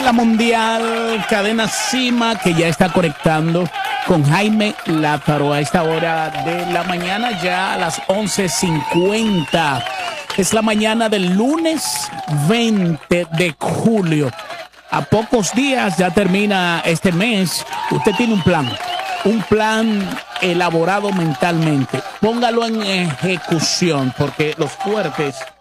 la Mundial, Cadena Cima, que ya está conectando con Jaime Lázaro a esta hora de la mañana, ya a las 11:50. Es la mañana del lunes 20 de julio. A pocos días ya termina este mes. Usted tiene un plan elaborado mentalmente. Póngalo en ejecución, porque los fuertes